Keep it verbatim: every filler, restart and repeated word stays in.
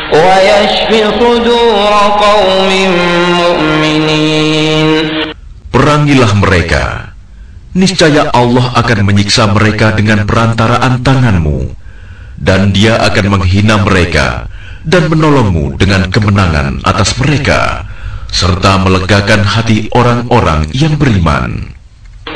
ويشف صدور قوم مؤمنين. Perangilah mereka, niscaya Allah akan menyiksa mereka dengan perantaraan tanganmu, dan Dia akan menghina mereka dan menolongmu dengan kemenangan atas mereka, serta melegakan hati orang-orang yang beriman.